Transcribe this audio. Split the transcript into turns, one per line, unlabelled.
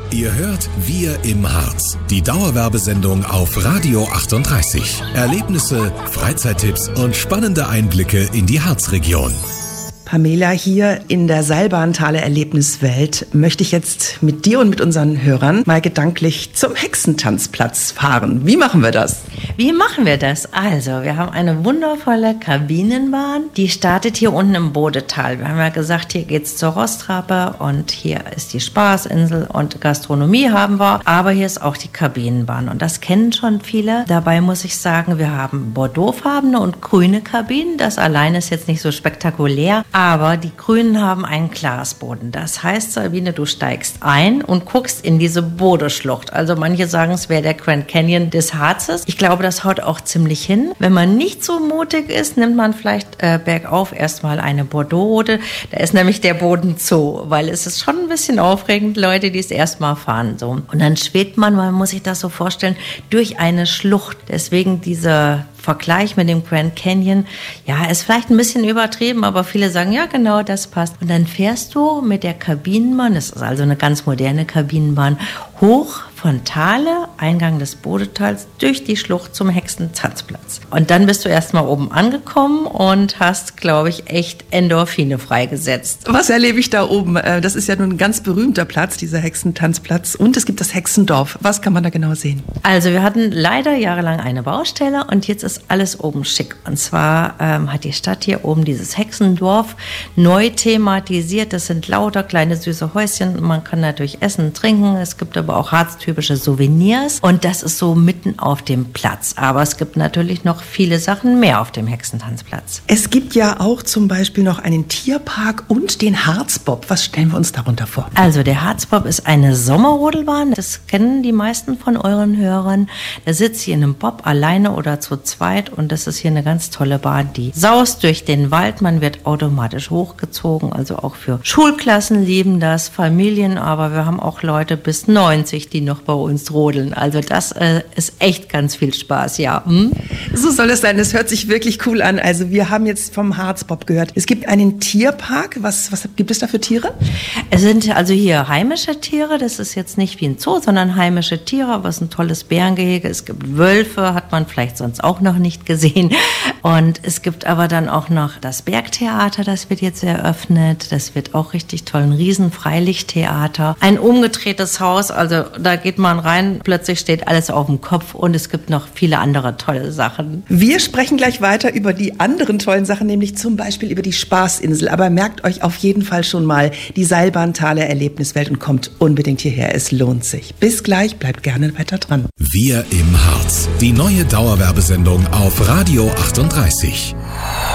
Ihr hört Wir im Harz, die Dauerwerbesendung auf Radio 38. Erlebnisse, Freizeittipps und spannende Einblicke in die Harzregion.
Pamela, hier in der Seilbahntaler Erlebniswelt möchte ich jetzt mit dir und mit unseren Hörern mal gedanklich zum Hexentanzplatz fahren. Wie machen wir das?
Wie machen wir das? Also, wir haben eine wundervolle Kabinenbahn, die startet hier unten im Bodetal. Wir haben ja gesagt, hier geht's zur Rostrappe und hier ist die Spaßinsel und Gastronomie haben wir, aber hier ist auch die Kabinenbahn und das kennen schon viele. Dabei muss ich sagen, wir haben bordeauxfarbene und grüne Kabinen. Das allein ist jetzt nicht so spektakulär. Aber die Grünen haben einen Glasboden. Das heißt, Sabine, du steigst ein und guckst in diese Bodeschlucht. Also manche sagen, es wäre der Grand Canyon des Harzes. Ich glaube, das haut auch ziemlich hin. Wenn man nicht so mutig ist, nimmt man vielleicht bergauf erstmal eine Bordeaux-Route. Da ist nämlich der Boden Zoo, weil es ist schon ein bisschen aufregend, Leute, die es erstmal fahren. So. Und dann schwebt man muss sich das so vorstellen, durch eine Schlucht. Deswegen dieser Vergleich mit dem Grand Canyon, ja, ist vielleicht ein bisschen übertrieben, aber viele sagen, ja genau, das passt. Und dann fährst du mit der Kabinenbahn, das ist also eine ganz moderne Kabinenbahn, hoch von Thale, Eingang des Bodetals, durch die Schlucht zum Hexentanzplatz. Und dann bist du erstmal oben angekommen und hast, glaube ich, echt Endorphine freigesetzt.
Was erlebe ich da oben? Das ist ja nun ein ganz berühmter Platz, dieser Hexentanzplatz. Und es gibt das Hexendorf. Was kann man da genau sehen?
Also wir hatten leider jahrelang eine Baustelle und jetzt ist alles oben schick. Und zwar hat die Stadt hier oben dieses Hexendorf neu thematisiert. Das sind lauter kleine süße Häuschen. Man kann natürlich essen, trinken. Es gibt aber auch harztypische Souvenirs. Und das ist so mitten auf dem Platz. Aber es gibt natürlich noch viele Sachen mehr auf dem Hexentanzplatz.
Es gibt ja auch zum Beispiel noch einen Tierpark und den Harzbob. Was stellen wir uns darunter vor?
Also der Harzbob ist eine Sommerrodelbahn. Das kennen die meisten von euren Hörern. Da sitzt ihr in einem Bob alleine oder zu zweit. Und das ist hier eine ganz tolle Bahn, die saust durch den Wald. Man wird automatisch hochgezogen. Also auch für Schulklassen lieben das, Familien. Aber wir haben auch Leute bis 90, die noch bei uns rodeln. Also das ist echt ganz viel Spaß, ja.
So soll es sein. Das hört sich wirklich cool an. Also wir haben jetzt vom Harzbob gehört. Es gibt einen Tierpark. Was gibt es da für Tiere?
Es sind also hier heimische Tiere. Das ist jetzt nicht wie ein Zoo, sondern heimische Tiere. Aber es ist ein tolles Bärengehege. Es gibt Wölfe, hat man vielleicht sonst auch noch nicht gesehen. Und es gibt aber dann auch noch das Bergtheater, das wird jetzt eröffnet. Das wird auch richtig toll. Ein riesen Freilichttheater. Ein umgedrehtes Haus, also da geht man rein, plötzlich steht alles auf dem Kopf und es gibt noch viele andere tolle Sachen.
Wir sprechen gleich weiter über die anderen tollen Sachen, nämlich zum Beispiel über die Spaßinsel. Aber merkt euch auf jeden Fall schon mal die Seilbahntaler Erlebniswelt und kommt unbedingt hierher. Es lohnt sich. Bis gleich, bleibt gerne weiter dran.
Wir im Harz, die neue Dauerwerbesendung auf Radio 38.